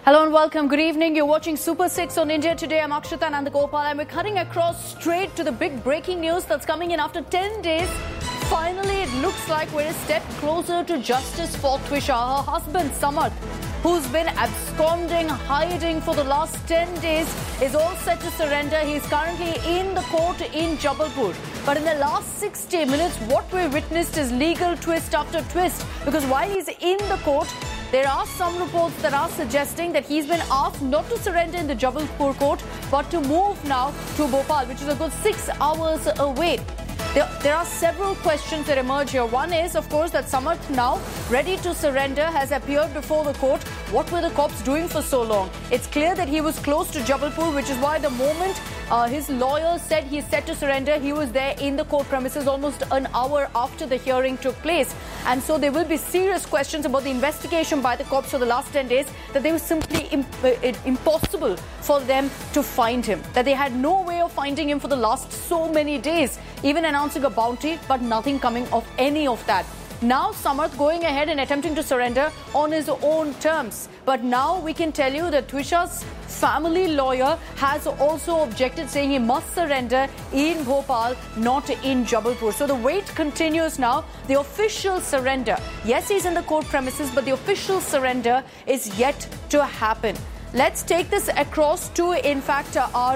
Hello and welcome. Good evening. You're watching Super 6 on India Today. I'm Akshita Nandagopal and we're cutting across straight to the big breaking news that's coming in after 10 days. Finally, it looks like we're a step closer to justice for Twisha. Her husband, Samarth, who's been absconding, hiding for the last 10 days, is all set to surrender. He's currently in the court in Jabalpur. But in the last 60 minutes, what we witnessed is legal twist after twist. Because while he's in the court, there are some reports that are suggesting that he's been asked not to surrender in the Jabalpur court, but to move now to Bhopal, which is a good 6 hours away. There are several questions that emerge here. One is, of course, that Samarth, now ready to surrender, has appeared before the court. What were the cops doing for so long? It's clear that he was close to Jabalpur, which is why the moment his lawyer said he's set to surrender, he was there in the court premises almost an hour after the hearing took place. And so there will be serious questions about the investigation by the cops for the last 10 days, that they were simply impossible for them to find him, that they had no way of finding him for the last so many days, even announcing a bounty, but nothing coming of any of that. Now Samarth going ahead and attempting to surrender on his own terms. But now we can tell you that Twisha's family lawyer has also objected, saying he must surrender in Bhopal, not in Jabalpur. So the wait continues now. The official surrender, yes, he's in the court premises, but the official surrender is yet to happen. Let's take this across to, in fact, our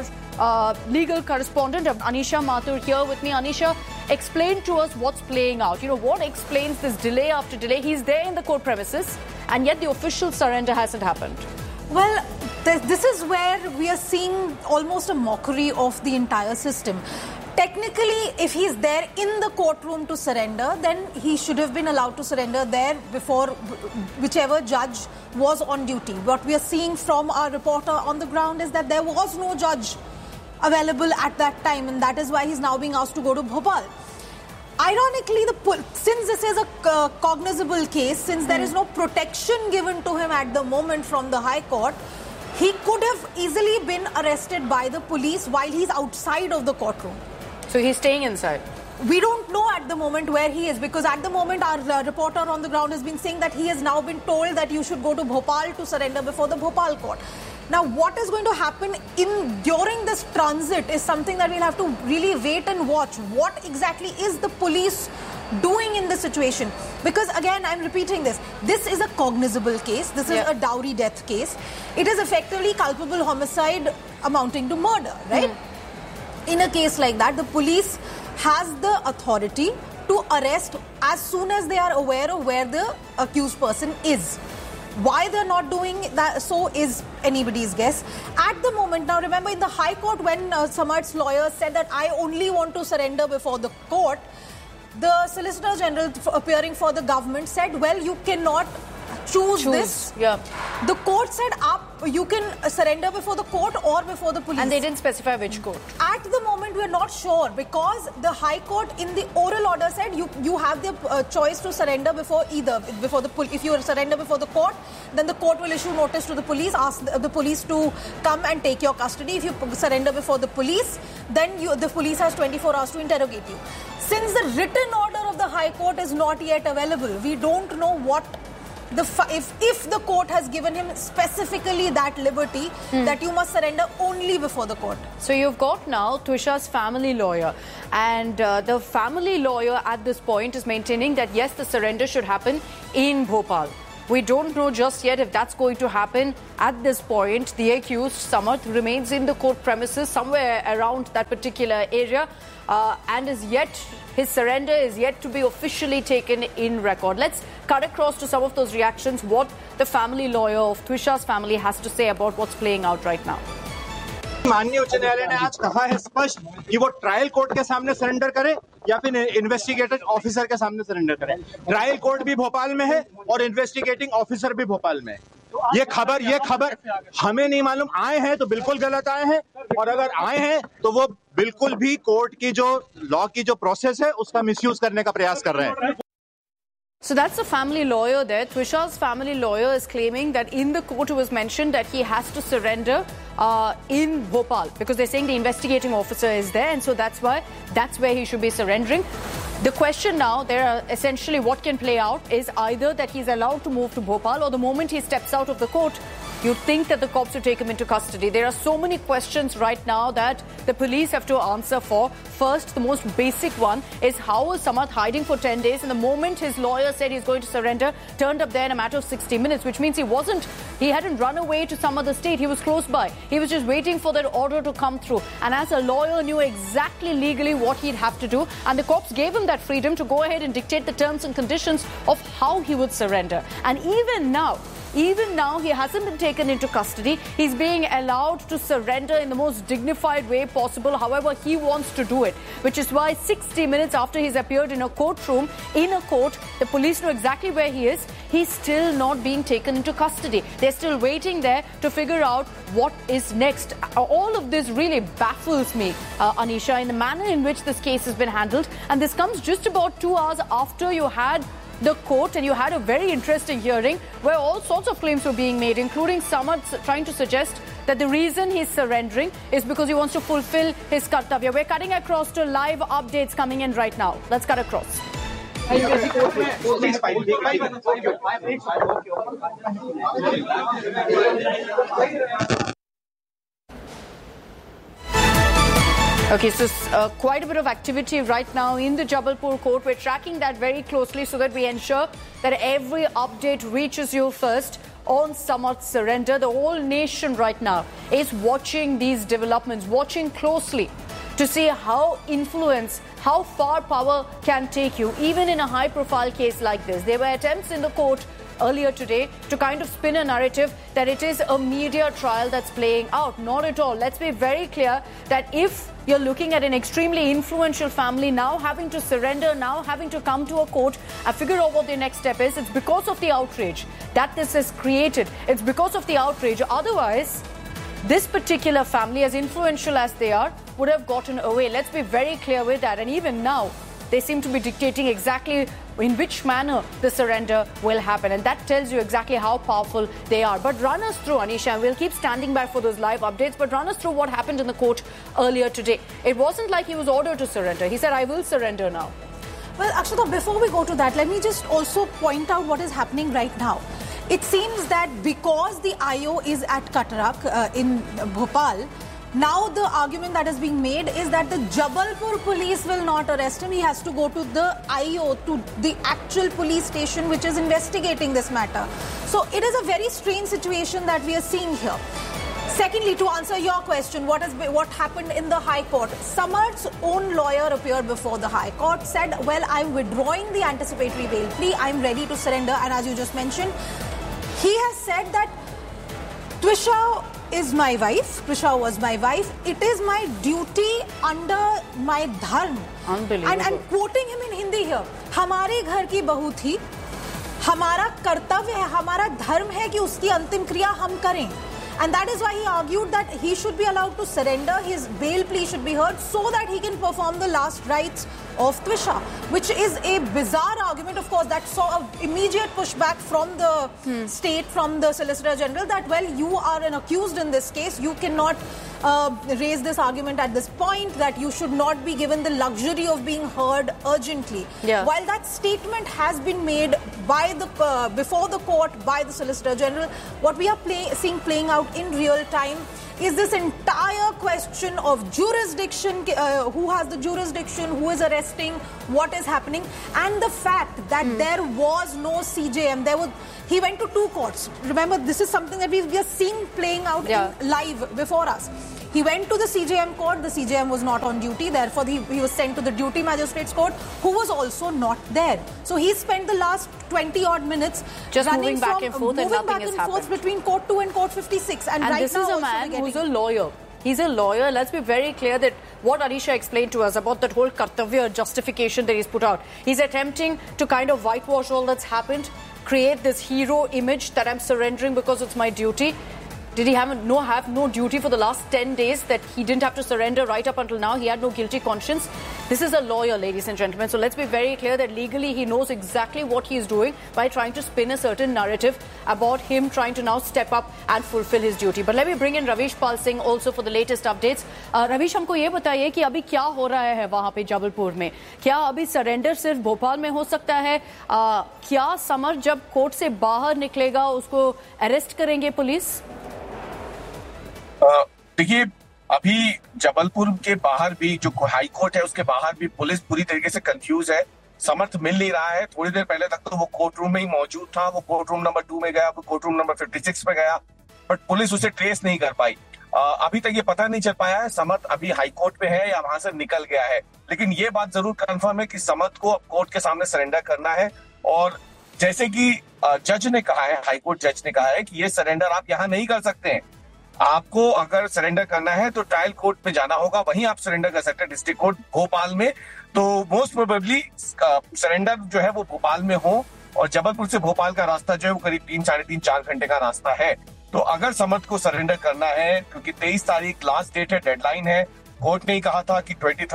legal correspondent, Anisha Mathur, here with me. Anisha, explain to us what's playing out. You know, what explains this delay after delay? He's there in the court premises, and yet the official surrender hasn't happened. Well, this is where we are seeing almost a mockery of the entire system. Technically, if he's there in the courtroom to surrender, then he should have been allowed to surrender there before whichever judge was on duty. What we are seeing from our reporter on the ground is that there was no judge available at that time, and that is why he's now being asked to go to Bhopal. Ironically, since this is a cognizable case, since there is no protection given to him at the moment from the High Court, he could have easily been arrested by the police while he's outside of the courtroom. So he's staying inside? We don't know at the moment where he is, because at the moment our reporter on the ground has been saying that he has now been told that you should go to Bhopal to surrender before the Bhopal court. Now, what is going to happen during this transit is something that we'll have to really wait and watch. What exactly is the police doing in this situation? Because again, I'm repeating this. This is a cognizable case. This is a dowry death case. It is effectively culpable homicide amounting to murder, right? In a case like that, the police has the authority to arrest as soon as they are aware of where the accused person is. Why they're not doing that so is anybody's guess. At the moment, now remember in the High Court, when Samarth's lawyer said that I only want to surrender before the court, the Solicitor General appearing for the government said, well, you cannot choose this. Yeah. The court said you can surrender before the court or before the police. And they didn't specify which court. At the moment, we're not sure, because the High Court in the oral order said you have the choice to surrender before either. If you surrender before the court, then the court will issue notice to the police, ask the police to come and take your custody. If you surrender before the police, then the police has 24 hours to interrogate you. Since the written order of the High Court is not yet available, we don't know what if the court has given him specifically that liberty that you must surrender only before the court. So you've got now Twisha's family lawyer, and the family lawyer at this point is maintaining that yes, the surrender should happen in Bhopal. We don't know just yet if that's going to happen. At this point, the accused, Samarth, remains in the court premises somewhere around that particular area, and his surrender is yet to be officially taken in record. Let's cut across to some of those reactions, what the family lawyer of Twisha's family has to say about what's playing out right now. माननीय उच्च न्यायालय ने आज कहा है स्पष्ट कि वो ट्रायल कोर्ट के सामने सरेंडर करे या फिर इन्वेस्टिगेटिंग ऑफिसर के सामने सरेंडर करे। ट्रायल कोर्ट भी भोपाल में है और इन्वेस्टिगेटिंग ऑफिसर भी भोपाल में है। ये खबर हमें नहीं मालूम। आए हैं तो बिल्कुल गलत आए हैं, और अगर आए हैं तो वो बिल्कुल भी कोर्ट की जो लॉ की जो प्रोसेस है उसका मिसयूज करने का प्रयास कर रहे हैं। So that's the family lawyer there. Twisha's family lawyer is claiming that in the court it was mentioned that he has to surrender in Bhopal, because they're saying the investigating officer is there, and so that's where he should be surrendering. The question now, essentially what can play out is either that he's allowed to move to Bhopal, or the moment he steps out of the court, you'd think that the cops would take him into custody. There are so many questions right now that the police have to answer for. First, the most basic one is how was Samarth hiding for 10 days? And the moment his lawyer said he's going to surrender, turned up there in a matter of 60 minutes, which means he hadn't run away to some other state. He was close by. He was just waiting for that order to come through. And as a lawyer, knew exactly legally what he'd have to do. And the cops gave him that freedom to go ahead and dictate the terms and conditions of how he would surrender. And even now, he hasn't been taken into custody. He's being allowed to surrender in the most dignified way possible, however he wants to do it. Which is why 60 minutes after he's appeared in a courtroom, in a court, the police know exactly where he is. He's still not being taken into custody. They're still waiting there to figure out what is next. All of this really baffles me, Anisha, in the manner in which this case has been handled. And this comes just about 2 hours after you had the court and you had a very interesting hearing where all sorts of claims were being made, including Samarth trying to suggest that the reason he's surrendering is because he wants to fulfill his kartavya. We're cutting across to live updates coming in right now. Let's cut across. Okay, so quite a bit of activity right now in the Jabalpur court. We're tracking that very closely so that we ensure that every update reaches you first on Samarth's surrender. The whole nation right now is watching these developments, watching closely to see how far power can take you, even in a high-profile case like this. There were attempts in the court earlier today to kind of spin a narrative that it is a media trial that's playing out. Not at all. Let's be very clear that if you're looking at an extremely influential family now having to surrender, now having to come to a court and figure out what their next step is, it's because of the outrage that this has created. It's because of the outrage. Otherwise, this particular family, as influential as they are, would have gotten away. Let's be very clear with that. And even now, they seem to be dictating exactly in which manner the surrender will happen. And that tells you exactly how powerful they are. But run us through, Anisha, and we'll keep standing by for those live updates, but run us through what happened in the court earlier today. It wasn't like he was ordered to surrender. He said, I will surrender now. Well, Akshata, before we go to that, let me just also point out what is happening right now. It seems that because the IO is at Katarak in Bhopal, now the argument that is being made is that the Jabalpur police will not arrest him. He has to go to the IO, to the actual police station which is investigating this matter. So it is a very strange situation that we are seeing here. Secondly, to answer your question, what happened in the High Court? Samarth's own lawyer appeared before the High Court, said, well, I'm withdrawing the anticipatory bail plea. I'm ready to surrender. And as you just mentioned, he has said that Twisha is my wife. Twisha was my wife. It is my duty under my dharma. Unbelievable. And I'm quoting him in Hindi here. हमारे घर की बहू थी, हमारा कर्तव्य है, हमारा धर्म है कि उसकी अंतिम क्रिया हम करें. And that is why he argued that he should be allowed to surrender, his bail plea should be heard so that he can perform the last rites of Twisha, which is a bizarre argument, of course, that saw an immediate pushback from the state, from the Solicitor General, that, well, you are an accused in this case, you cannot raise this argument at this point, that you should not be given the luxury of being heard urgently. Yeah. While that statement has been made by the before the court by the Solicitor General, what we are seeing playing out in real time is this entire question of jurisdiction, who has the jurisdiction, who is arresting, what is happening, and the fact that there was no CJM. He went to 2 courts. Remember, this is something that we are seeing playing out in live before us. He went to the CJM court. The CJM was not on duty. Therefore, he was sent to the duty magistrates court, who was also not there. So he spent the last 20-odd minutes just moving back and forth, and nothing has happened between court 2 and court 56. And right this now is a man who's a lawyer. He's a lawyer. Let's be very clear that what Anisha explained to us about that whole kartavya justification that he's put out. He's attempting to kind of whitewash all that's happened, create this hero image that I'm surrendering because it's my duty. Did he have no duty for the last 10 days that he didn't have to surrender right up until now? He had no guilty conscience. This is a lawyer, ladies and gentlemen. So let's be very clear that legally he knows exactly what he is doing by trying to spin a certain narrative about him trying to now step up and fulfill his duty. But let me bring in Ravish Pal Singh also for the latest updates. Ravish, हमको ये बताइए कि अभी क्या हो रहा है वहाँ पे जबलपुर में? क्या अभी सरेंडर सिर्फ भोपाल में हो सकता है? क्या समर जब कोर्ट से बाहर निकलेगा उसको अरेस्ट करेंगे पुलिस? देखिए, अभी जबलपुर के बाहर भी जो हाई कोर्ट है उसके बाहर भी पुलिस पूरी तरीके से कंफ्यूज है. समर्थ मिल नहीं रहा है. थोड़ी देर पहले तक तो वो कोर्ट रूम में ही मौजूद था. वो कोर्ट रूम नंबर 2 में गया, वो कोर्ट रूम नंबर 56 में गया, बट पुलिस उसे ट्रेस नहीं कर पाई. अभी तक ये पता नहीं चल पाया है समर्थ अभी हाई कोर्ट में है या वहां से निकल गया है. लेकिन ये बात जरूर कंफर्म है कि समर्थ को अब कोर्ट के सामने सरेंडर करना है. और जैसे कि जज ने कहा है, हाई कोर्ट जज ने कहा है कि ये सरेंडर आप यहाँ नहीं कर सकते हैं. आपको अगर सरेंडर करना है तो ट्रायल कोर्ट में जाना होगा, वहीं आप सरेंडर कर सकते हैं, डिस्ट्रिक्ट कोर्ट भोपाल में. तो मोस्ट प्रोबेबली सरेंडर जो है वो भोपाल में हो. और जबलपुर से भोपाल का रास्ता जो है वो करीब 3-4 घंटे का रास्ता है. तो अगर समर्थ को सरेंडर करना है, क्योंकि 23 तारीख लास्ट डेट है, डेडलाइन है. कोर्ट ने ही कहा था कि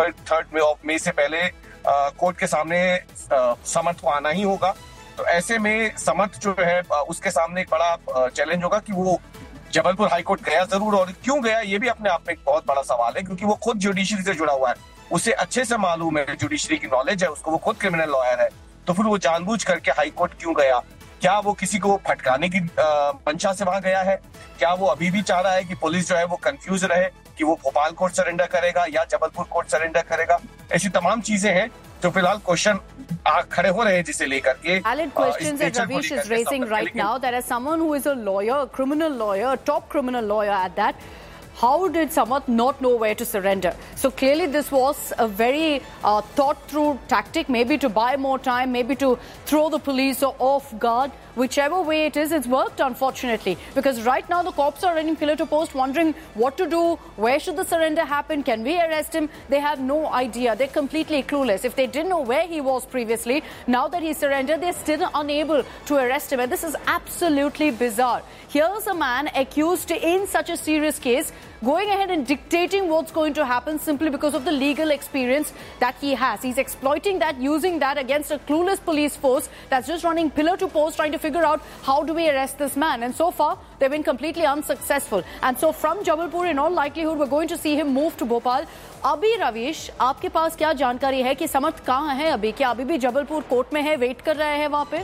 23 मई से पहले कोर्ट के सामने समर्थ को आना ही होगा. तो ऐसे में समर्थ जो है उसके सामने एक बड़ा चैलेंज होगा कि वो जबलपुर हाईकोर्ट गया जरूर, और क्यों गया ये भी अपने आप में एक बहुत बड़ा सवाल है, क्योंकि वो खुद जुडिशरी से जुड़ा हुआ है. उसे अच्छे से मालूम है, जुडिशरी की नॉलेज है उसको, वो खुद क्रिमिनल लॉयर है. तो फिर वो जानबूझ करके हाईकोर्ट क्यों गया? क्या वो किसी को भटकाने की मंशा से वहां गया है? क्या वो अभी भी चाह रहा है कि पुलिस जो है वो कंफ्यूज रहे कि वो भोपाल कोर्ट सरेंडर करेगा या जबलपुर कोर्ट सरेंडर करेगा? ऐसी तमाम चीजें हैं जो फिलहाल क्वेश्चन खड़े हो रहे हैं जिसे लेकर के. Valid questions that Ravish is raising right now, that as someone who is a lawyer, a criminal lawyer, a top criminal lawyer at that, how did Samarth not know where to surrender? So clearly this was a very thought through tactic, maybe to buy more time, maybe to throw the police off guard. Whichever way it is, it's worked, unfortunately. Because right now the cops are running pillar to post, wondering what to do, where should the surrender happen, can we arrest him? They have no idea. They're completely clueless. If they didn't know where he was previously, now that he surrendered, they're still unable to arrest him. And this is absolutely bizarre. Here's a man accused in such a serious case, going ahead and dictating what's going to happen simply because of the legal experience that he has. He's exploiting that, using that against a clueless police force that's just running pillar to post, trying to figure out how do we arrest this man. And so far, they've been completely unsuccessful. And so from Jabalpur, in all likelihood, we're going to see him move to Bhopal. अभी रवीश, आपके पास क्या जानकारी है कि समर्थ कहाँ है अभी? क्या अभी भी जबलपुर कोर्ट में है, वेट कर रहे हैं वहाँ पे?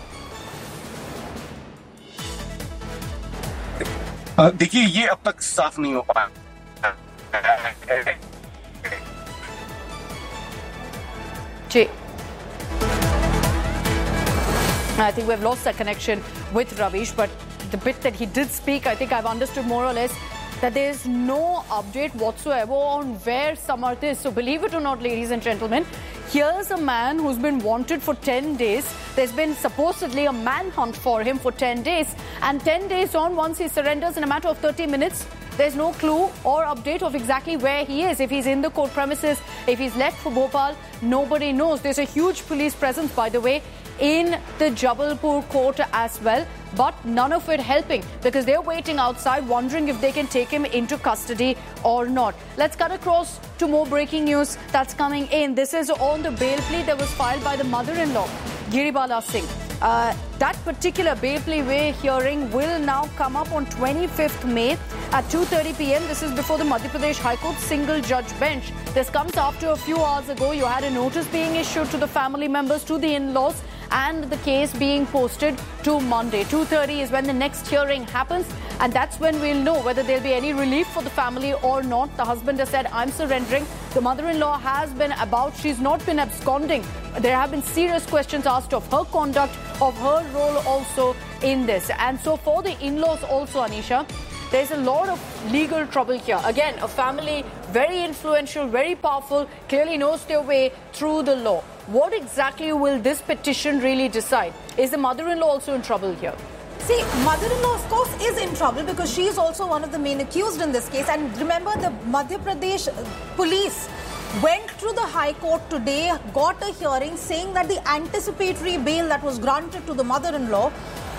देखिए, ये अब तक साफ नहीं हो पाया. जी, I think we've lost that connection with Ravish, but the bit that he did speak, I think I've understood more or less that there is no update whatsoever on where Samarth is. So believe it or not, ladies and gentlemen, here's a man who's been wanted for 10 days. There's been supposedly a manhunt for him for 10 days. And 10 days on, once he surrenders in a matter of 30 minutes, there's no clue or update of exactly where he is. If he's in the court premises, if he's left for Bhopal, nobody knows. There's a huge police presence, by the way, in the Jabalpur court as well, but none of it helping because they're waiting outside wondering if they can take him into custody or not. Let's cut across to more breaking news that's coming in. This is on the bail plea that was filed by the mother-in-law, Giribala Singh. That particular bail plea hearing will now come up on 25th May at 2:30 p.m. This is before the Madhya Pradesh High Court single judge bench. This comes after a few hours ago you had a notice being issued to the family members, to the in-laws, and the case being posted to Monday. 2:30 is when the next hearing happens, and that's when we'll know whether there'll be any relief for the family or not. The husband has said, I'm surrendering. The mother-in-law has been about. She's not been absconding. There have been serious questions asked of her conduct, of her role also in this. And so for the in-laws also, Anisha, there's a lot of legal trouble here. Again, a family very influential, very powerful, clearly knows their way through the law. What exactly will this petition really decide? Is the mother-in-law also in trouble here? See, mother-in-law, of course, is in trouble because she is also one of the main accused in this case. And remember, the Madhya Pradesh police went to the High Court today, got a hearing saying that the anticipatory bail that was granted to the mother-in-law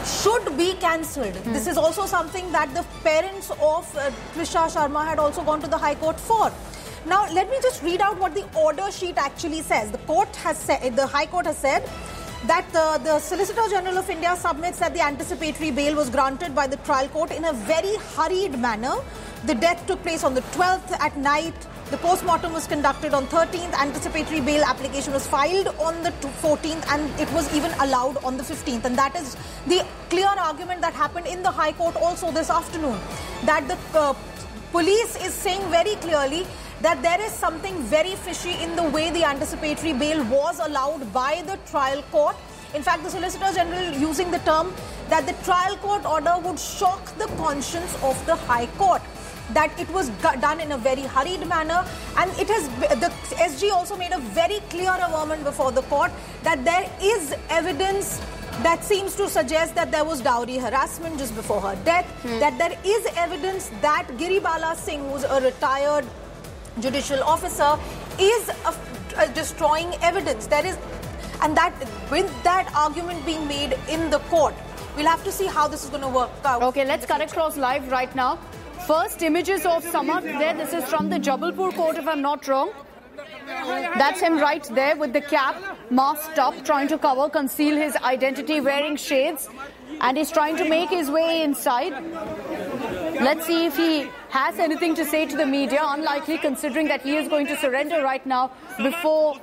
should be cancelled. This is also something that the parents of Trisha Sharma had also gone to the High Court for. Now, let me just read out what the order sheet actually says. The court has said, the High Court has said that the Solicitor General of India submits that the anticipatory bail was granted by the trial court in a very hurried manner. The death took place on the 12th at night. The post-mortem was conducted on 13th. Anticipatory bail application was filed on the 14th, and it was even allowed on the 15th. And that is the clear argument that happened in the High Court also this afternoon. That the police is saying very clearly that there is something very fishy in the way the anticipatory bail was allowed by the trial court. In fact, the Solicitor General using the term that the trial court order would shock the conscience of the High Court. That it was done in a very hurried manner, and it has, the SG also made a very clear averment before the court that there is evidence that seems to suggest that there was dowry harassment just before her death, that there is evidence that Giribala Singh, who's a retired judicial officer, is destroying evidence. There is, and that with that argument being made in the court, we'll have to see how this is going to work out. Okay, let's cut across live right now. First images of Samarth there. This is from the Jabalpur court, if I'm not wrong. That's him right there with the cap, masked up, trying to conceal his identity, wearing shades. And he's trying to make his way inside. Let's see if he has anything to say to the media. Unlikely, considering that he is going to surrender right now before,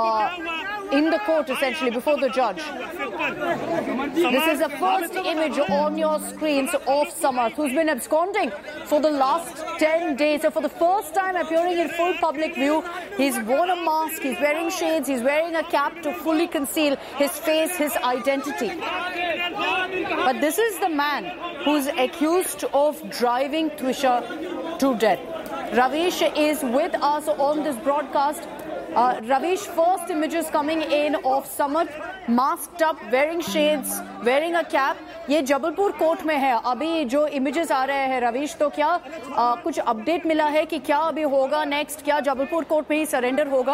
in the court, essentially, before the judge. This is the first image on your screens of Samarth, who's been absconding for the last 10 days. So for the first time appearing in full public view, he's worn a mask, he's wearing shades, he's wearing a cap to fully conceal his face, his identity. But this is the man who's accused of driving Trisha to death. Ravish is with us on this broadcast. Ravish, first images coming in of Samarth, masked up, wearing shades, wearing a cap. ये Jabalpur court में है. अभी जो images आ रहे हैं रवीश, तो क्या कुछ अपडेट मिला है कि क्या अभी होगा नेक्स्ट? क्या जबलपुर कोर्ट में ही सरेंडर होगा?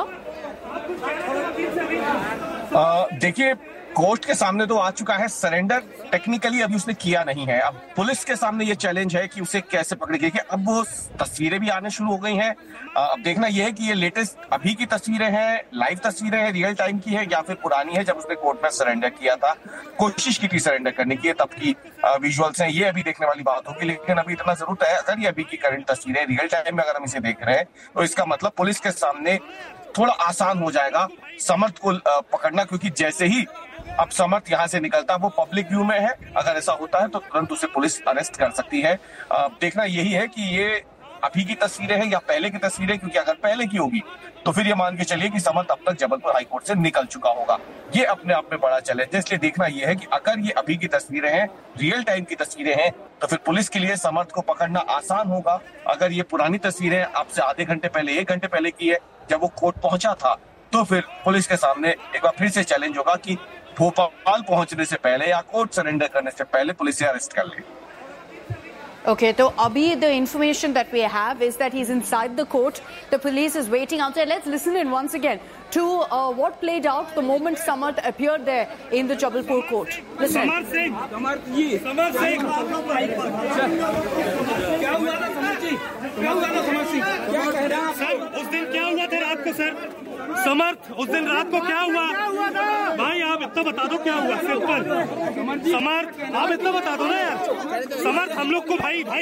देखिए, कोर्ट के सामने तो आ चुका है, सरेंडर टेक्निकली अभी उसने किया नहीं है. अब पुलिस के सामने ये चैलेंज है कि उसे कैसे पकड़ेगी. कि अब वो तस्वीरें भी आने शुरू हो गई हैं. अब देखना ये है कि ये लेटेस्ट अभी की तस्वीरें हैं, लाइव तस्वीरें हैं, रियल टाइम की है, या फिर पुरानी है जब उसने कोर्ट में सरेंडर किया था, कोशिश की थी सरेंडर करने की, तब की विजुअल्स हैं. ये अभी देखने वाली बात होगी. लेकिन अभी इतना जरूर है, अगर ये अभी की करंट तस्वीरें रियल टाइम में अगर हम इसे देख रहे हैं, तो इसका मतलब पुलिस के सामने थोड़ा आसान हो जाएगा समर्थ को पकड़ना. क्योंकि जैसे ही अब समर्थ यहाँ से निकलता, वो पब्लिक व्यू में है, अगर ऐसा होता है तो तुरंत उसे पुलिस अरेस्ट कर सकती है. देखना यही है कि ये अभी की तस्वीरें हैं या पहले की तस्वीरें. क्योंकि अगर पहले की होगी तो फिर ये मान के चलिए कि समर्थ अब तक जबलपुर हाईकोर्ट से निकल चुका होगा. ये अपने आप में बड़ा चैलेंज है. इसलिए देखना यह है कि अगर ये अभी की तस्वीरें हैं, रियल टाइम की तस्वीरें हैं, तो फिर पुलिस के लिए समर्थ को पकड़ना आसान होगा. अगर ये पुरानी तस्वीरें आपसे आधे घंटे पहले, 1 घंटे पहले की है, जब वो कोर्ट पहुंचा था, तो फिर पुलिस के सामने एक बार फिर से चैलेंज होगा कि भोपाल पहुंचने से पहले या कोर्ट सरेंडर करने से पहले पुलिस अरेस्ट कर ले. Okay, so Abhi, the information that we have is that he's inside the court. The police is waiting outside. Let's listen in once again to what played out the moment Samarth appeared there in the Jabalpur court. Listen. Samarth Singh, Samarth Singh. क्या हुआ था समर्थ जी? क्या हुआ था समर्थ सिंह? क्या कह रहे हैं सर? उस दिन क्या हुआ था रात को सर? समर्थ, उस दिन रात को क्या हुआ? भाई आप इतना बता दो क्या हुआ? सिंपल. समर्थ, आप इतना बता दो ना यार. समर्थ, हम लोग को भाई अरे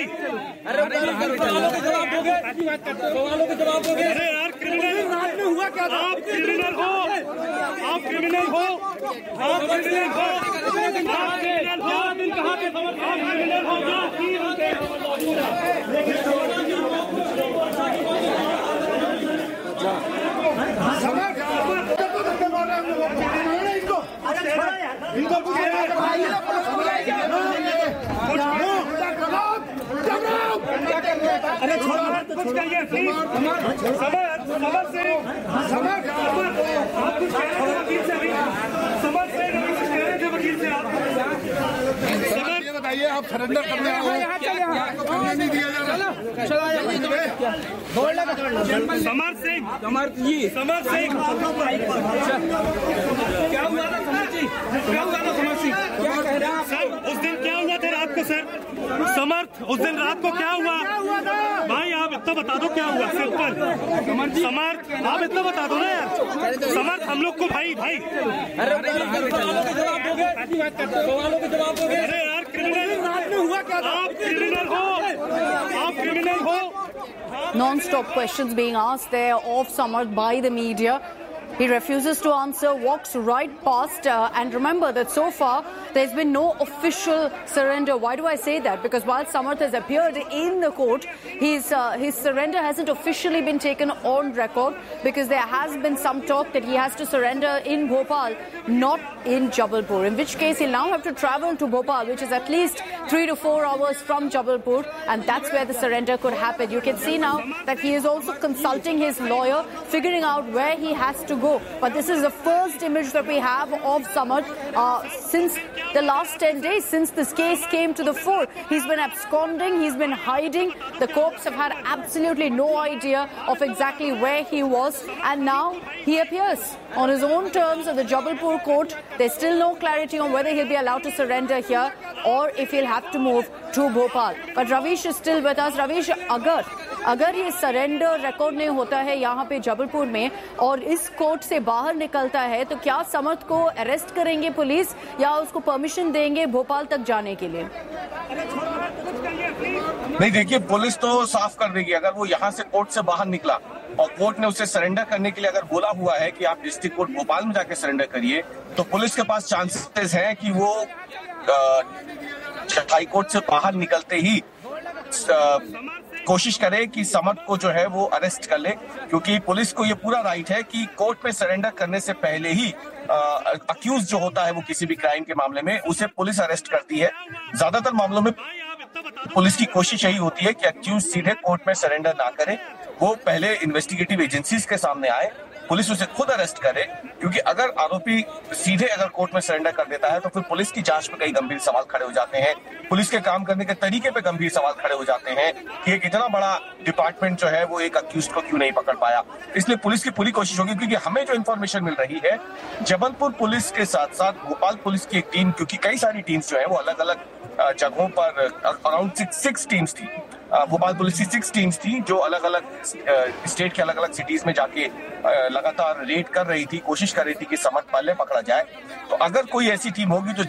यार, क्रिमिनल रात में हुआ क्या? आप क्रिमिनल हो, आप क्रिमिनल हो, आप क्रिमिनल हो, आप क्रिमिनल हो. दिन कहाँ पे समर्थ? आप क्रिमिनल हो. अरे कुछ कहिए प्लीज. समर्थ सिंह, आप कुछ कह रहे थे वकील से. अभी समर्थ सिंह कुछ कह रहे थे वकील से. आप ये बताइए, आप सरेंडर करने आए हो, नहीं दिया जा रहा. समर्थ सिंह, समर्थ जी, समर्थ सिंह, क्या हुआ था समर्थ जी? क्या हुआ था? सर उस दिन क्या हुआ था रात को सर? समर्थ उस दिन रात को क्या हुआ भाई? आप इतना बता दो क्या हुआ, सिंपल। समर्थ आप इतना बता दो ना यार। समर्थ हम लोग को भाई अरे यार क्रिमिनल हुआ क्या? आप क्रिमिनल हो। Non-stop questions being asked there of Samarth by the media. He refuses to answer, walks right past, and remember that so far there's been no official surrender. Why do I say that? Because while Samarth has appeared in the court, his surrender hasn't officially been taken on record, because there has been some talk that he has to surrender in Bhopal, not in Jabalpur, in which case he'll now have to travel to Bhopal, which is at least 3 to 4 hours from Jabalpur, and that's where the surrender could happen. You can see now that he is also consulting his lawyer, figuring out where he has to go. But this is the first image that we have of Samarth since the last 10 days, since this case came to the fore. He's been absconding, he's been hiding. The cops have had absolutely no idea of exactly where he was, and now he appears on his own terms at the Jabalpur court. There's still no clarity on whether he'll be allowed to surrender here or if he'll have to move to Bhopal. But Ravish is still with us. Ravish, अगर ये surrender record नहीं होता है यहाँ पे जबलपुर में और इस कोर्ट से बाहर निकलता है, तो क्या समर्थ को अरेस्ट करेंगे पुलिस या उसको परमिशन देंगे भोपाल तक जाने के लिए? नहीं, देखिए पुलिस तो साफ कर देगी। अगर वो यहाँ से कोर्ट से बाहर निकला और कोर्ट ने उसे सरेंडर करने के लिए अगर बोला हुआ है कि आप डिस्ट्रिक्ट कोर्ट भोपाल में जाके सरेंडर करिए, तो पुलिस के पास चांसेस हैं कि वो हाई कोर्ट से बाहर निकलते ही कोशिश करे कि समर्थ को जो है वो अरेस्ट कर ले, क्योंकि पुलिस को ये पूरा राइट है कि कोर्ट में सरेंडर करने से पहले ही अक्यूज जो होता है वो किसी भी क्राइम के मामले में उसे पुलिस अरेस्ट करती है। ज्यादातर मामलों में पुलिस की कोशिश यही होती है कि अक्यूज सीधे कोर्ट में सरेंडर ना करे, वो पहले इन्वेस्टिगेटिव एजेंसीज के सामने आए, पुलिस उसे खुद अरेस्ट करे, क्योंकि अगर आरोपी सीधे अगर कोर्ट में सरेंडर कर देता है तो फिर पुलिस की जांच पे कई गंभीर सवाल खड़े हो जाते हैं, पुलिस के काम करने के तरीके पे गंभीर सवाल खड़े हो जाते हैं कि एक इतना बड़ा डिपार्टमेंट जो है वो एक अक्यूज को क्यों नहीं पकड़ पाया। इसलिए पुलिस की पूरी कोशिश होगी, क्योंकि हमें जो इन्फॉर्मेशन मिल रही है जबलपुर पुलिस के साथ साथ भोपाल पुलिस की एक टीम, क्योंकि कई सारी टीम्स जो है वो अलग अलग जगहों पर अराउंड 6 टीम्स थी, भोपाल पुलिस की 6 टीम्स थी जो अलग अलग स्टेट के अलग अलग सिटीज में जाके लगातार रेड कर रही थी, कोशिश कर रही थी कि समर्थ पहले पकड़ा जाए। तो अगर कोई ऐसी टीम होगी जो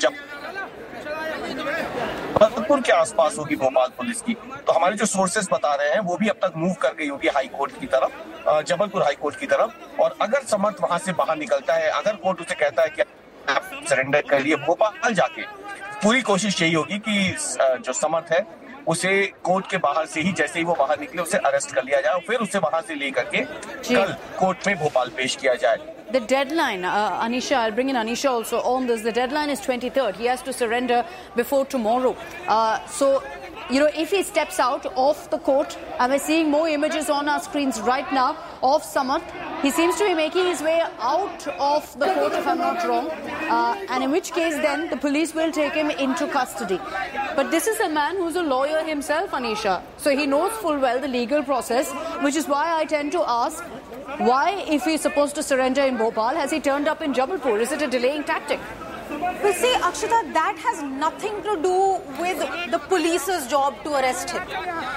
जबलपुर के आसपास होगी भोपाल पुलिस की, तो हमारे जो सोर्सेस बता रहे हैं वो भी अब तक मूव कर गई होगी हाई कोर्ट की तरफ, जबलपुर हाई कोर्ट की तरफ। और अगर समर्थ वहां से बाहर निकलता है, अगर कोर्ट उसे कहता है कि आप सरेंडर करिए भोपाल जाके, पूरी कोशिश यही होगी कि जो समर्थ है उसे कोर्ट के बाहर से ही, जैसे ही वो बाहर निकले, उसे अरेस्ट कर लिया जाए और फिर उसे वहां से लेकर के कल कोर्ट में भोपाल पेश किया जाए। The deadline, Anisha, I'll bring in Anisha also on this. The deadline is 23rd. He has to surrender before tomorrow. So, you know, if he steps out of the court, and we're seeing more images on our screens right now of Samarth, he seems to be making his way out of the court, if I'm not wrong, and in which case then the police will take him into custody. But this is a man who's a lawyer himself, Anisha, so he knows full well the legal process, which is why I tend to ask, why, if he's supposed to surrender in Bhopal, has he turned up in Jabalpur? Is it a delaying tactic? Well, see, Akshita, that has nothing to do with the police's job to arrest him.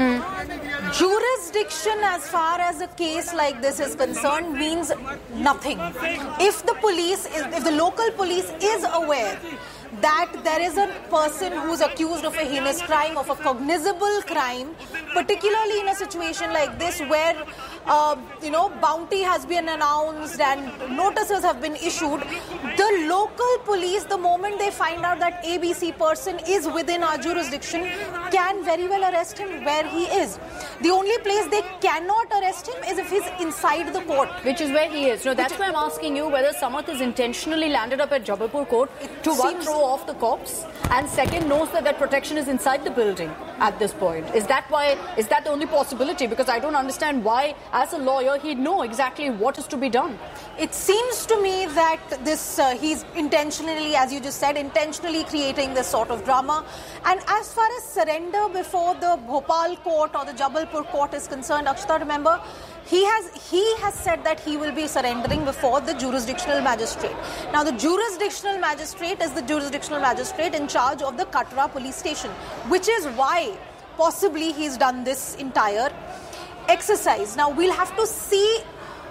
Jurisdiction, as far as a case like this is concerned, means nothing. If the local police is aware that there is a person who's accused of a heinous crime, of a cognizable crime, particularly in a situation like this where bounty has been announced and notices have been issued, the local police, the moment they find out that ABC person is within our jurisdiction, can very well arrest him where he is. The only place they cannot arrest him is if he's inside the court. Which is where he is. No, that's why I'm asking you whether Samarth is intentionally landed up at Jabalpur court to one, throw off the cops, and second, knows that protection is inside the building at this point. Is that the only possibility? Because I don't understand why, as a lawyer, he'd know exactly what is to be done. It seems to me that he's intentionally, as you just said, intentionally creating this sort of drama. And as far as surrender before the Bhopal court or the Jabalpur court is concerned, Akshita, remember, he has said that he will be surrendering before the jurisdictional magistrate. Now, the jurisdictional magistrate is the jurisdictional jurisdictional magistrate in charge of the Katra police station, which is why possibly he's done this entire exercise. Now we'll have to see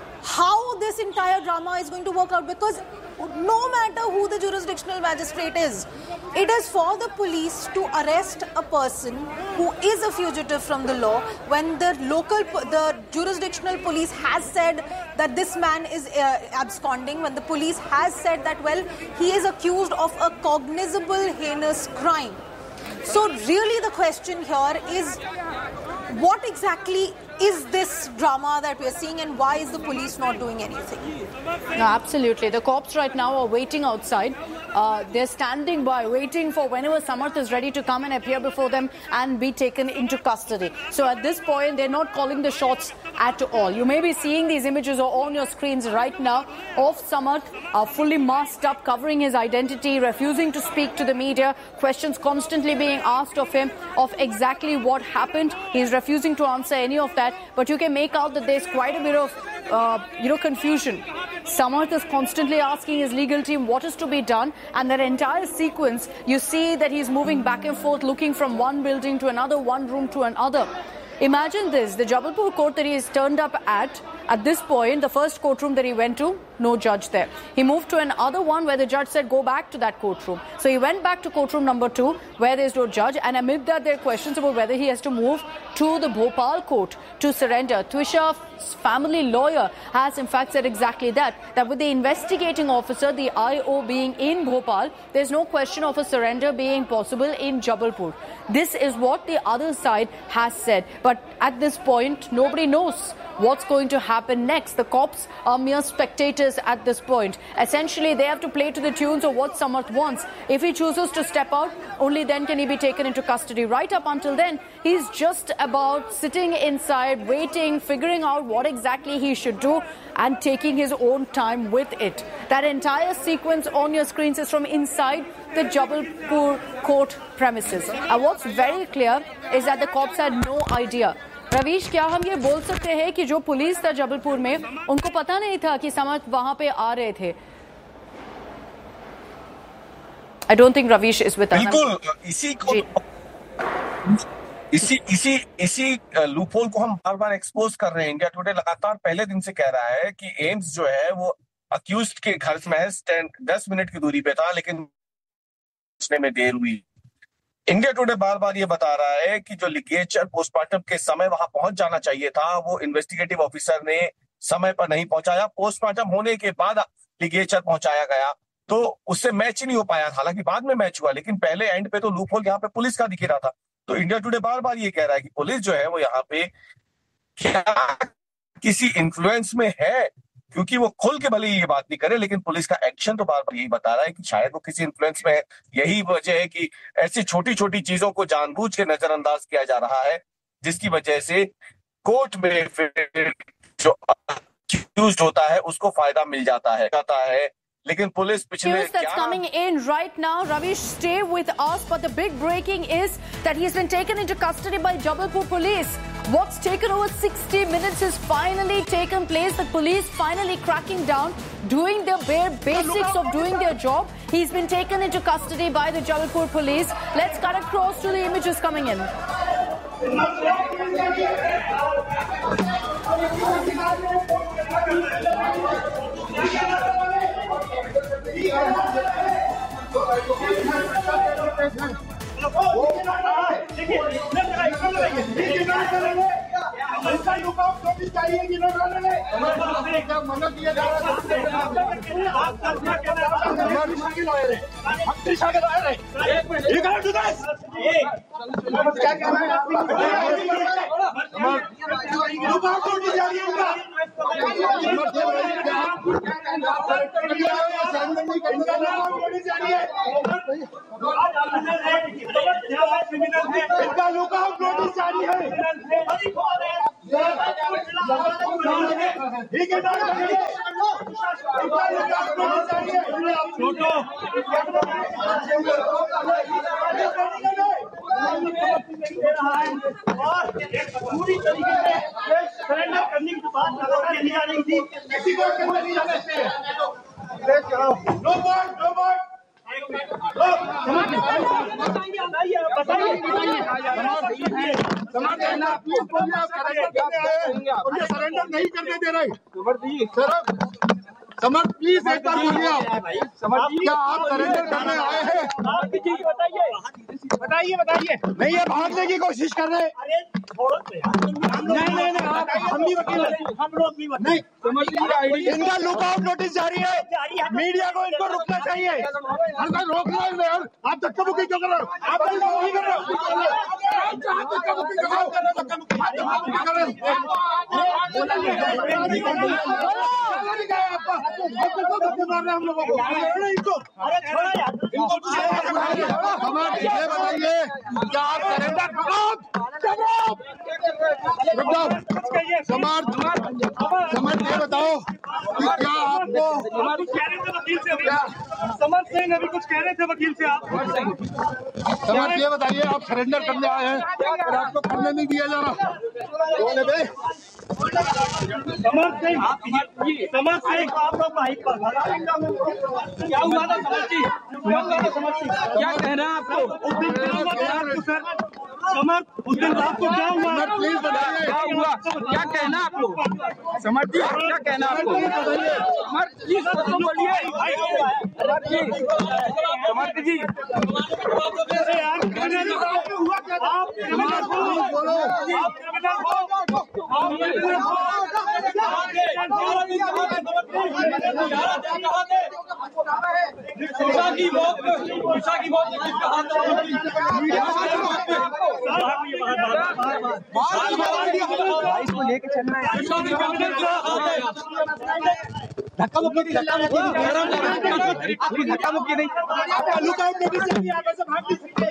how this entire drama is going to work out, because no matter who the jurisdictional magistrate is, it is for the police to arrest a person who is a fugitive from the law when the jurisdictional police has said that this man is absconding, when the police has said that, well, he is accused of a cognizable heinous crime. So really the question here is, what exactly is this drama that we are seeing, and why is the police not doing anything? No, absolutely. The cops right now are waiting outside. They're standing by, waiting for whenever Samarth is ready to come and appear before them and be taken into custody. So at this point, they're not calling the shots at all. You may be seeing these images on your screens right now of Samarth fully masked up, covering his identity, refusing to speak to the media, questions constantly being asked of him of exactly what happened. He's refusing to answer any of that, but you can make out that there's quite a bit of confusion. Samarth is constantly asking his legal team what is to be done, and that entire sequence, you see that he's moving back and forth, looking from one building to another, one room to another. Imagine this, the Jabalpur court that he is turned up at this point, the first courtroom that he went to, no judge there. He moved to another one where the judge said go back to that courtroom. So he went back to courtroom number 2 where there's no judge, and amid that there are questions about whether he has to move to the Bhopal court to surrender. Twisha's family lawyer has in fact said exactly that with the investigating officer, the IO being in Bhopal, there's no question of a surrender being possible in Jabalpur. This is what the other side has said. But at this point, nobody knows what's going to happen next. The cops are mere spectators at this point. Essentially, they have to play to the tunes of what Samarth wants. If he chooses to step out, only then can he be taken into custody. Right up until then, he's just about sitting inside, waiting, figuring out what exactly he should do and taking his own time with it. That entire sequence on your screens is from inside the Jabalpur court premises. And what's very clear is that the cops had no idea. Ravish, क्या हम ये बोल सकते हैं कि जो police था जबलपुर में, उनको पता नहीं था कि समर्थ वहां पे आ रहे थे? I don't think Ravish is with us. बिल्कुल, इसी लूपहोल को हम बार-बार एक्सपोज कर रहे हैं. इंडिया टुडे लगातार पहले दिन से कह रहा है कि एम्स जो है वो अक्यूज्ड के घर से महज 10 मिनट की दूरी पे था, लेकिन पहुंचने में देर हुई. इंडिया टुडे बार बार ये बता रहा है कि जो लिगेचर पोस्टमार्टम के समय वहां पहुंच जाना चाहिए था, वो इन्वेस्टिगेटिव ऑफिसर ने समय पर नहीं पहुंचाया. पोस्टमार्टम होने के बाद लिगेचर पहुंचाया गया तो उससे मैच नहीं हो पाया. हालांकि बाद में मैच हुआ, लेकिन पहले एंड पे तो लूपहोल यहाँ पे पुलिस का दिख रहा था. तो इंडिया टुडे बार बार ये कह रहा है कि पुलिस जो है वो यहाँ पे क्या किसी इन्फ्लुएंस में है, क्योंकि वो खुल के भले ये बात नहीं करे, लेकिन पुलिस का एक्शन तो बार बार यही बता रहा है कि शायद वो किसी इन्फ्लुएंस में है. यही वजह है कि ऐसी छोटी छोटी चीजों को जानबूझ के नजरअंदाज किया जा रहा है, जिसकी वजह से कोर्ट में फिर जो अक्यूज्ड होता है उसको फायदा मिल जाता है. लेकिन पुलिस पिछले news that's coming in right now. Ravish, stay with us, but the big breaking is that he's been taken into custody by Jabalpur police. What's taken over 60 minutes has finally taken place. The police finally cracking down, doing the bare basics of doing their job. He's been taken into custody by the Jabalpur police. Let's cut across to the images coming in. पूरी तरीके से surrender करने की बात नहीं आ रही थी. किसी को नहीं जाने से नो बोर्ड सरेंडर नहीं करने दे रहे। समर्थ प्लीज एक बार बोलिए आप, क्या आप सरेंडर करने आए हैं? बताइए नहीं, ये भागने की कोशिश कर रहे हैं। नहीं आप, हम भी वकील हैं, हम लोग भी नहीं। इनका लुकआउट नोटिस जारी है, मीडिया को इनको रुकना चाहिए। हर कोई रोक रहा है यार, आप धक्का मुक्की क्यों कर रहे हो? आप धक्का मुक्की कर रहे हो? हम लोगों को बताइए, क्या आप सरेंडर? समर्थ ये बताओ कि क्या आपको वकील से समर्थ सिंह अभी कुछ कह रहे थे वकील से आप? समर्थ ये बताइए, आप सरेंडर करने आए हैं और आपको करने नहीं दिया जा रहा, कौन है बे? समर्थ सिंह आप लोग बाइक पर क्या हुआ था? समर्थ जी क्या कहना है आपको? उस दिन सर समर्थ, उस दिन आपको क्या हुआ? प्लीज बताइए क्या हुआ, क्या कहना आपको? समर्थ जी क्या कहना आपको? समर्थ प्लीज बोलिए। समर्थ जी यार हुआ क्या? आप बोलो, इसको लेके चलना है। धक्का मुक्की नहीं, धक्का मुक्की नहीं, आपका लुकआउट नोटिस चाहिए, आप ऐसे भाग नहीं सकते।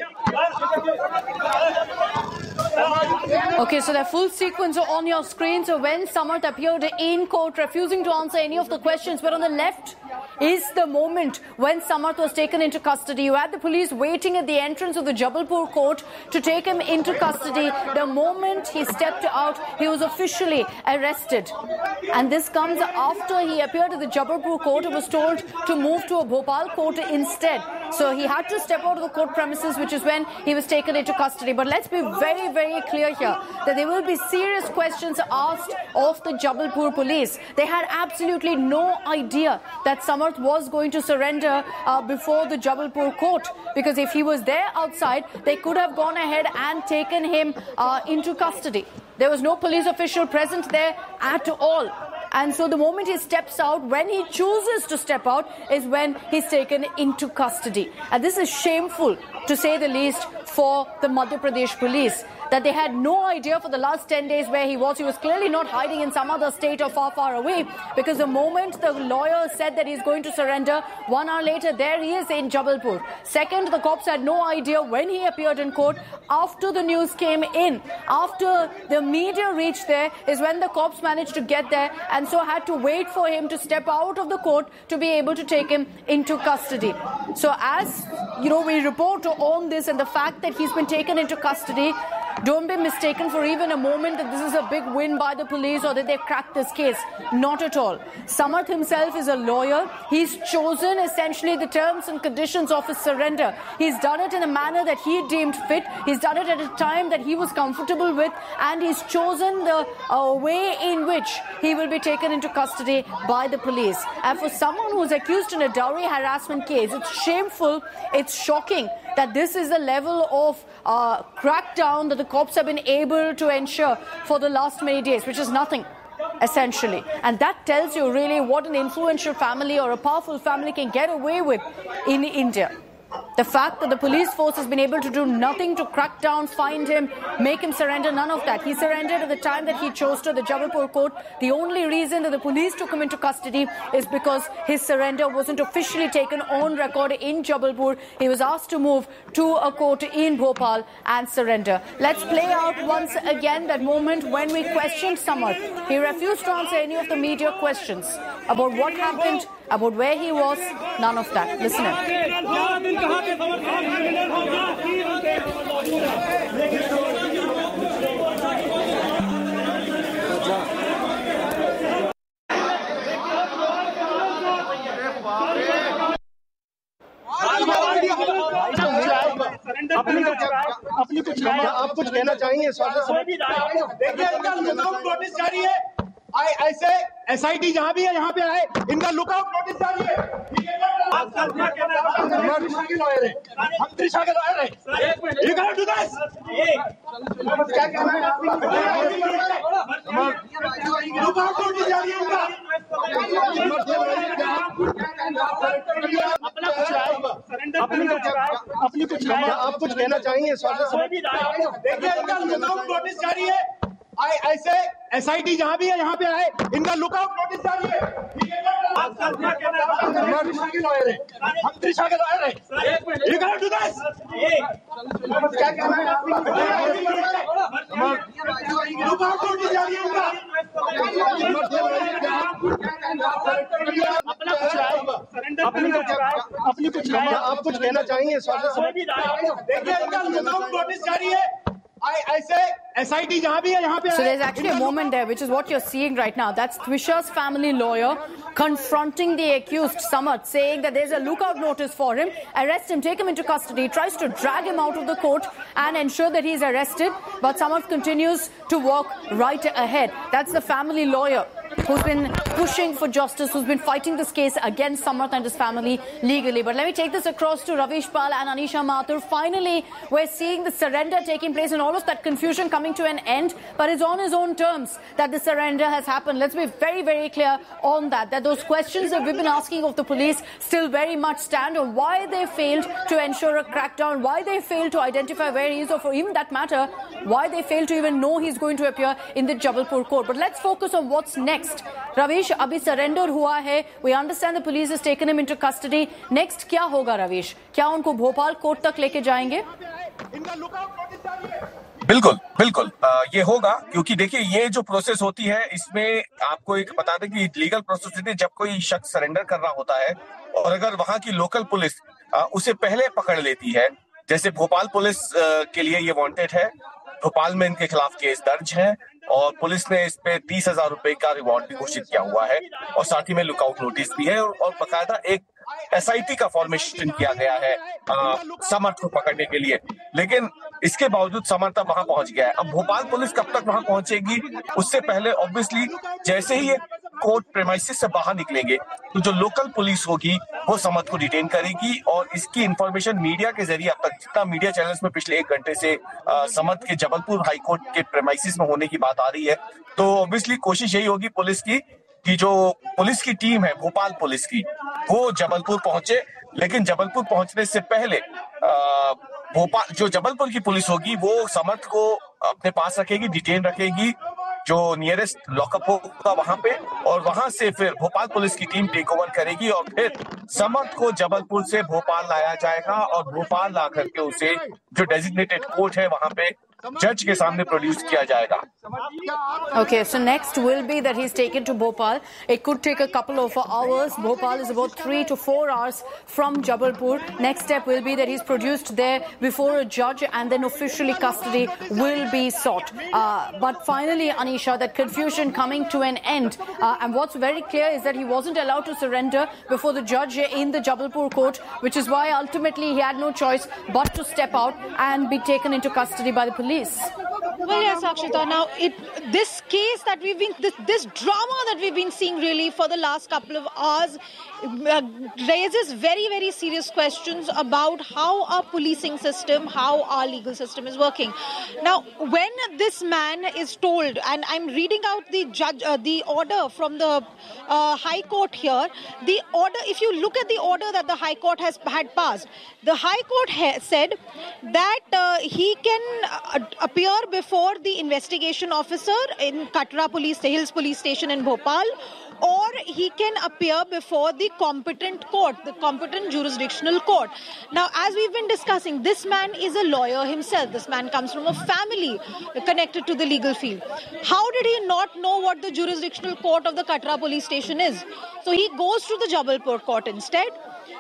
Okay, so the full sequence are on your screen. So when Samarth appeared in court refusing to answer any of the questions, but on the left is the moment when Samarth was taken into custody. You had the police waiting at the entrance of the Jabalpur court to take him into custody. The moment he stepped out, he was officially arrested. And this comes after he appeared at the Jabalpur court and was told to move to a Bhopal court instead. So he had to step out of the court premises, which is when he was taken into custody. But let's be very, very clear here that there will be serious questions asked of the Jabalpur police. They had absolutely no idea that Samarth was going to surrender before the Jabalpur court, because if he was there outside, they could have gone ahead and taken him into custody. There was no police official present there at all. And so the moment he steps out, when he chooses to step out, is when he's taken into custody. And this is shameful, to say the least, for the Madhya Pradesh police, that they had no idea for the last 10 days where he was. He was clearly not hiding in some other state or far, far away, because the moment the lawyer said that he's going to surrender, 1 hour later, there he is in Jabalpur. Second, the cops had no idea when he appeared in court. After the news came in, after the media reached there, is when the cops managed to get there, and so had to wait for him to step out of the court to be able to take him into custody. So as you know, we report on this and the fact that he's been taken into custody, don't be mistaken for even a moment that this is a big win by the police or that they've cracked this case. Not at all. Samarth himself is a lawyer. He's chosen essentially the terms and conditions of his surrender. He's done it in a manner that he deemed fit. He's done it at a time that he was comfortable with, and he's chosen the way in which he will be taken into custody by the police. And for someone who's accused in a dowry harassment case, it's shameful, it's shocking that this is the level of crackdown that the cops have been able to ensure for the last many days, which is nothing, essentially. And that tells you really what an influential family or a powerful family can get away with in India. The fact that the police force has been able to do nothing to crack down, find him, make him surrender, none of that. He surrendered at the time that he chose to, the Jabalpur court. The only reason that the police took him into custody is because his surrender wasn't officially taken on record in Jabalpur. He was asked to move to a court in Bhopal and surrender. Let's play out once again that moment when we questioned Samarth. He refused to answer any of the media questions about what happened, about where he was, none of that. Listen in. क्या आप कुछ कहना चाहेंगे? देखिए इनका lookout notice जारी है। ऐसे SIT जहाँ भी है यहाँ पे आए, इनका लुकआउट नोटिस जारी है। हम त्रिशा के लॉयर हैं। You cannot do this. क्या कहना है? लुकआउट नोटिस जारी है इनका। क्या आप कुछ कहना चाहेंगे? देखिए इनका लुकआउट नोटिस जारी है। ऐसे SIT जहाँ भी है यहाँ पे आए, इनका लुकआउट नोटिस जारी है। हम त्रिशा के लॉयर हैं। You cannot do this. क्या कहना है? लुकआउट नोटिस जारी है इनका। क्या आप कुछ कहना चाहेंगे? देखिए इनका लुकआउट नोटिस जारी है। ऐसे SIT जहाँ भी है यहाँ पे So there's actually a moment there, which is what you're seeing right now. That's Twisha's family lawyer confronting the accused, Samarth, saying that there's a lookout notice for him. Arrest him, take him into custody. Tries to drag him out of the court and ensure that he's arrested. But Samarth continues to walk right ahead. That's the family lawyer who's been pushing for justice, who's been fighting this case against Samarth and his family legally. But let me take this across to Ravish Pal and Anisha Mathur. Finally, we're seeing the surrender taking place and all of that confusion coming to an end. But it's on his own terms that the surrender has happened. Let's be very, very clear on that those questions that we've been asking of the police still very much stand on why they failed to ensure a crackdown, why they failed to identify where he is, or for even that matter, why they failed to even know he's going to appear in the Jabalpur court. But let's focus on what's next. Ravish, abhi surrender hua hai. We understand the police has taken him into custody. Next kya hoga, Ravish? Kya unko Bhopal court tak leke jayenge? बिल्कुल बिल्कुल ये होगा, क्योंकि देखिए ये जो process होती है इसमें आपको एक बता दें कि लीगल प्रोसेस होती है जब कोई शख्स सरेंडर कर रहा होता है और अगर वहां की लोकल पुलिस उसे पहले पकड़ लेती है, जैसे भोपाल पुलिस के लिए ये वांटेड है, भोपाल में इनके खिलाफ केस दर्ज है और पुलिस ने इस पे 30,000 रुपए का रिवॉर्ड भी घोषित किया हुआ है और साथ ही में लुकआउट नोटिस भी है और बकायदा एक SIT का फॉर्मेशन किया गया है समर्थ को पकड़ने के लिए। लेकिन इसके बावजूद समर्थ वहां पहुंच गया है। अब भोपाल पुलिस कब तक वहां पहुंचेगी, उससे पहले ऑब्वियसली जैसे ही ये कोर्ट प्रेमाइसिस से बाहर निकलेंगे तो जो लोकल पुलिस होगी वो समर्थ को डिटेन करेगी और इसकी इंफॉर्मेशन मीडिया के जरिए अब तक जितना मीडिया चैनल्स में पिछले 1 घंटे से समर्थ के जबलपुर हाईकोर्ट के प्रेमाइसिस में होने की बात आ रही है, तो ऑब्वियसली कोशिश यही होगी पुलिस की कि जो पुलिस की टीम है भोपाल पुलिस की वो जबलपुर पहुंचे। लेकिन जबलपुर पहुंचने से पहले भोपाल जो जबलपुर की पुलिस होगी वो समर्थ को अपने पास रखेगी, डिटेन रखेगी, जो नियरेस्ट लॉकअप होगा वहां पे, और वहां से फिर भोपाल पुलिस की टीम टेक ओवर करेगी और फिर समर्थ को जबलपुर से भोपाल लाया जाएगा और भोपाल ला करके उसे जो डेजिग्नेटेड कोर्ट है वहां पे जज के सामने प्रोड्यूस किया जाएगा। Okay, so next will be that he's taken to Bhopal. It could take a couple of hours. Bhopal is about 3 to 4 hours from Jabalpur. Next step will be that he's produced there before a judge and then officially custody will be sought. But finally, Anisha, that confusion coming to an end. And what's very clear is that he wasn't allowed to surrender before the judge in the Jabalpur court, which is why ultimately he had no choice but to step out and be taken into custody by the police. Well, yes, Akshita. Now, this case that we've been, this drama that we've been seeing really for the last couple of hours raises very, very serious questions about how our policing system, how our legal system is working. Now, when this man is told, and I'm reading out the order from the High Court here, the order, if you look at the order that the High Court had passed, the High Court said that he can appear before the investigation officer in Katra Hills Police Station in Bhopal, or he can appear before the competent court, the competent jurisdictional court. Now, as we've been discussing, this man is a lawyer himself. This man comes from a family connected to the legal field. How did he not know what the jurisdictional court of the Katra police station is? So he goes to the Jabalpur court instead.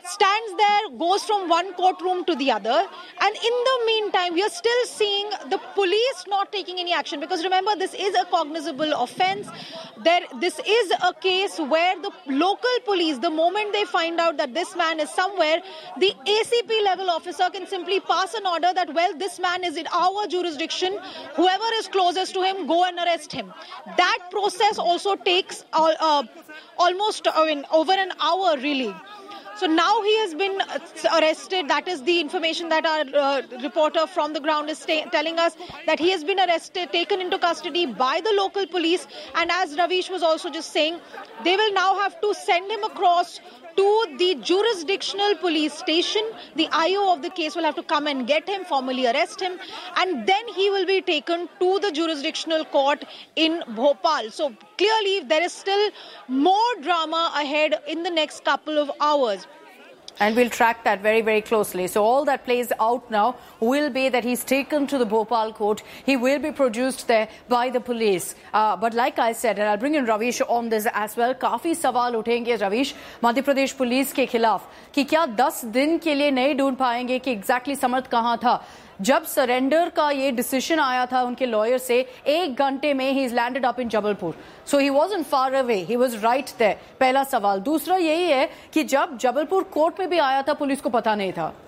stands there, goes from one courtroom to the other, and in the meantime we are still seeing the police not taking any action, because remember, this is a cognizable offence. This is a case where the local police, the moment they find out that this man is somewhere, the ACP level officer can simply pass an order that, well, this man is in our jurisdiction, whoever is closest to him, go and arrest him. That process also takes almost over an hour, really. So now he has been arrested. That is the information that our reporter from the ground is telling us, that he has been arrested, taken into custody by the local police. And as Ravish was also just saying, they will now have to send him across to the jurisdictional police station. The IO of the case will have to come and get him, formally arrest him, and then he will be taken to the jurisdictional court in Bhopal. So clearly there is still more drama ahead in the next couple of hours. And we'll track that very, very closely. So all that plays out now will be that he's taken to the Bhopal court. He will be produced there by the police. But like I said, and I'll bring in Ravish on this as well, काफी सवाल उठेंगे रविश Madhya Pradesh police के खिलाफ कि क्या 10 दिन के लिए नहीं ढूंढ पाएंगे कि एग्जैक्टली समर्थ कहां था जब सरेंडर का ये डिसीजन आया था उनके लॉयर से 1 घंटे में he is landed up in Jabalpur so he wasn't far away he was right there पहला सवाल दूसरा यही है कि जब जबलपुर कोर्ट में भी आया था पुलिस को पता नहीं था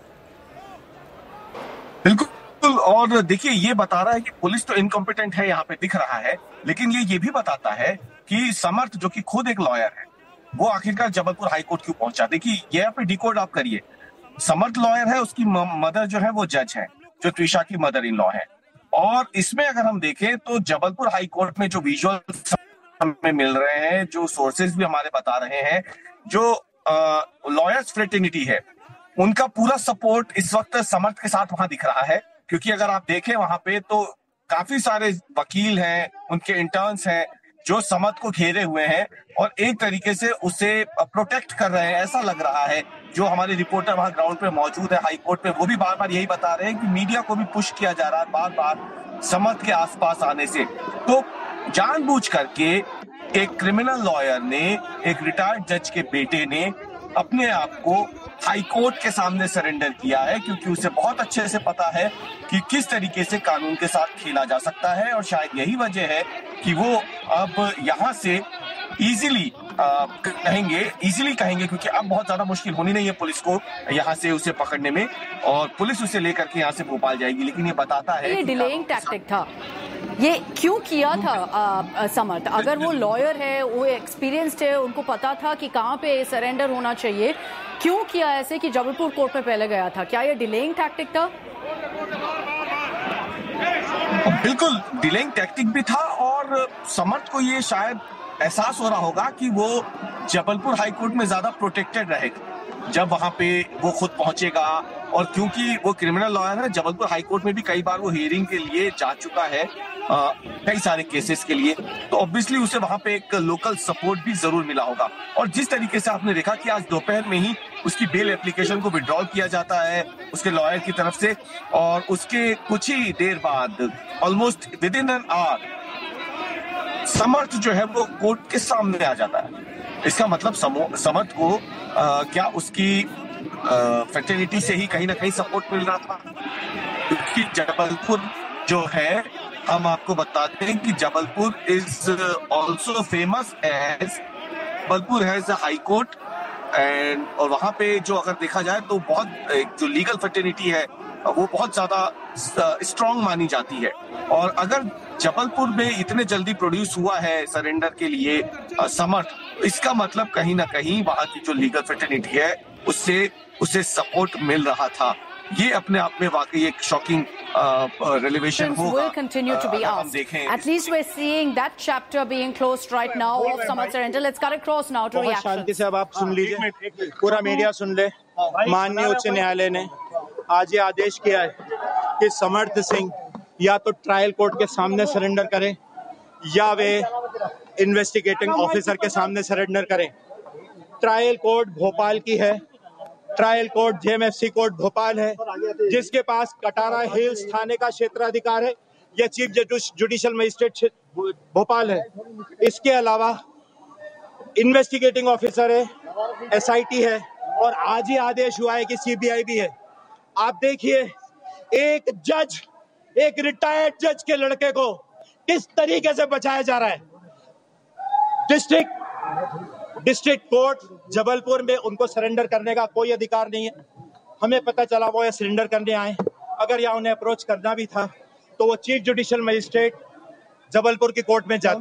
बिल्कुल और देखिए ये बता रहा है कि पुलिस तो इनकॉम्पिटेंट है यहाँ पे दिख रहा है लेकिन ये भी बताता है कि समर्थ जो कि खुद एक लॉयर है वो आखिरकार जबलपुर हाईकोर्ट क्यों पहुंचा देखिए यहाँ पे डिकोड आप करिए समर्थ लॉयर है उसकी मदर जो है वो जज है जो त्रिशा की मदर इन लॉ है और इसमें अगर हम देखें तो जबलपुर हाई कोर्ट में जो विजुअल्स हमें मिल रहे हैं जो सोर्सेज भी हमारे बता रहे हैं जो लॉयर्स फ्रेटर्निटी है उनका पूरा सपोर्ट इस वक्त समर्थ के साथ वहां दिख रहा है क्योंकि अगर आप देखें वहां पे तो काफी सारे वकील हैं उनके इंटर्न्स हैं जो समर्थ को घेरे हुए हैं और एक तरीके से उसे प्रोटेक्ट कर रहे हैं ऐसा लग रहा है जो हमारे रिपोर्टर वहां ग्राउंड पे मौजूद है हाई कोर्ट पे वो भी बार बार यही बता रहे हैं कि मीडिया को भी पुश किया जा रहा है बार बार समर्थ के आसपास आने से तो जानबूझ करके एक क्रिमिनल लॉयर ने एक रिटायर्ड जज के बेटे ने अपने आप को हाई कोर्ट के सामने सरेंडर किया है क्योंकि उसे बहुत अच्छे से पता है कि किस तरीके से कानून के साथ खेला जा सकता है और शायद यही वजह है कि वो अब यहाँ से इजीली कहेंगे क्योंकि अब बहुत ज्यादा मुश्किल होनी नहीं है पुलिस को यहाँ से उसे पकड़ने में और पुलिस उसे लेकर के यहाँ से भोपाल जाएगी लेकिन ये बताता है ये डिलेइंग टैक्टिक था ये क्यों किया था समर्थ अगर वो लॉयर है वो एक्सपीरियंस्ड है उनको पता था कि कहाँ पे सरेंडर होना चाहिए क्यों किया ऐसे कि जबलपुर कोर्ट में पहले गया था क्या ये डिलेइंग टैक्टिक था बिल्कुल डिलेइंग टैक्टिक भी था और समर्थ को ये शायद एहसास हो रहा होगा कि वो जबलपुर हाई कोर्ट में ज्यादा प्रोटेक्टेड रहेगा जब वहां पे वो खुद पहुंचेगा और क्योंकि वो क्रिमिनल लॉयर है जबलपुर हाई कोर्ट में भी कई बार वो हियरिंग के लिए जा चुका है कई सारे केसेस के लिए तो ऑब्वियसली उसे वहां पे एक लोकल सपोर्ट भी जरूर मिला होगा और जिस तरीके से आपने देखा कि आज दोपहर में ही उसकी बेल एप्लीकेशन को विड्रॉल किया जाता है उसके लॉयर की तरफ से और उसके कुछ ही देर बाद almost with in an hour समर्थ जो है वो कोर्ट के सामने आ जाता है इसका मतलब समर्थ को क्या उसकी फैटर्निटी से ही कहीं ना कहीं सपोर्ट मिल रहा था क्योंकि जबलपुर जो है हम आपको बताते हैं कि Jabalpur is also famous as Jabalpur has a high court and और वहां पे जो अगर देखा जाए तो बहुत जो लीगल फैटर्निटी है वो बहुत ज्यादा स्ट्रांग मानी जाती है और अगर जबलपुर में इतने जल्दी प्रोड्यूस हुआ है सरेंडर के लिए समर्थ इसका मतलब कहीं ना कहीं वहां की जो लीगल फैटर्निटी है उससे सपोर्ट मिल रहा था ये अपने आप में वाकई एक shocking revelation will continue to be asked. At least we're seeing that chapter being closed right now of Samart surrender. Let's cut across now to reactions. शांति से अब आप सुन लीजिए पूरा मीडिया सुन ले माननीय उच्च न्यायालय ने आज ये आदेश किया है कि समर्थ सिंह या तो ट्रायल कोर्ट के सामने सरेंडर करें या वे इन्वेस्टिगेटिंग ऑफिसर के सामने सरेंडर करें ट्रायल कोर्ट भोपाल की है trial court JMFC court Bhopal है जिसके पास कटारा हिल्स थाने का क्षेत्राधिकार है यह चीफ जुडिशियल मजिस्ट्रेट भोपाल है इसके अलावा इन्वेस्टिगेटिंग ऑफिसर है एसआईटी है और आज ही आदेश हुआ है कि सीबीआई भी है। आप देखिए एक जज, एक रिटायर्ड जज के लड़के को किस तरीके से बचाया जा रहा है। डिस्ट्रिक्ट कोर्ट जबलपुर में उनको सरेंडर करने का कोई अधिकार नहीं है। हमें पता चला वो ये सरेंडर करने आए। अगर यहाँ उन्हें अप्रोच करना भी था तो वो चीफ जुडिशियल मजिस्ट्रेट जबलपुर की कोर्ट में जाते।